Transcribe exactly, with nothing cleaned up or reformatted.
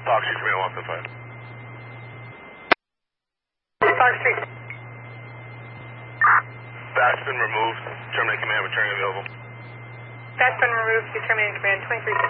Fox Street, command one seven five. Fox Street. That's been removed. Terminate command, returning available. That's been removed. Determining command twenty-three.